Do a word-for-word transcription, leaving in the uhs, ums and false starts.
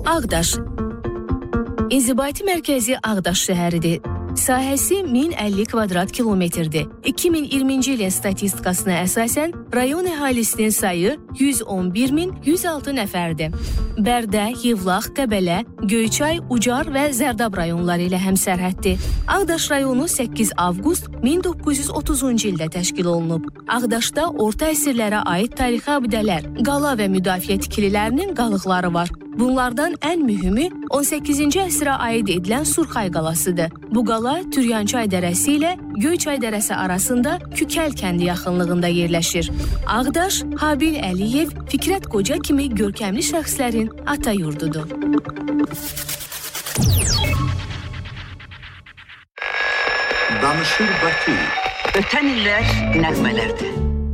Ağdaş. İnzibati mərkəzi Ağdaş şəhəridir. Sahəsi min əlli kvadrat kilometrdir. iki min iyirminci ilin statistikasına əsasən rayon əhalisinin sayı yüz on bir min yüz altı nəfərdir. Bərdə, Yevlax, Qəbələ, Göyçay, Ucar və Zərdab rayonları ilə həmsərhəddir. Ağdaş rayonu səkkiz avqust min doqquz yüz otuzuncu ildə təşkil olunub. Ağdaşda orta əsrlərə aid tarixi abidələr, qala və müdafiə tikililərinin qalıqları var. Bunlardan ən mühümü on səkkizinci əsrə aid edilən Surxay qalasıdır. Bu qala Türyançay dərəsi ilə Göyçay dərəsi arasında Kükəl kəndi yaxınlığında yerləşir. Ağdaş, Habil Əliyev, Fikrət Qoca kimi görkəmli şəxslərin ata yurdudur. Danışır Bakı. Ötən illər nəğmələrdir.